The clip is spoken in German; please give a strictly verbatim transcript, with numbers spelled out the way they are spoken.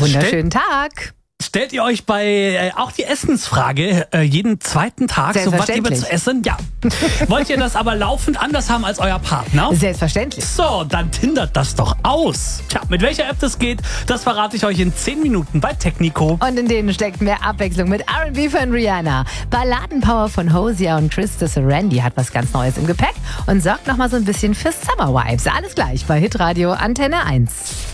Wunderschönen Tag. Stellt ihr euch bei äh, auch die Essensfrage äh, jeden zweiten Tag so was lieber zu essen? Ja. Wollt ihr das aber laufend anders haben als euer Partner? Selbstverständlich. So, dann tindert das doch aus. Tja, mit welcher App das geht, das verrate ich euch in zehn Minuten bei Technico. Und in denen steckt mehr Abwechslung mit R and B von Rihanna. Balladenpower von Hosier und Christus Randy hat was ganz Neues im Gepäck und sorgt nochmal so ein bisschen für Summer Vibes. Alles gleich bei Hitradio Antenne eins.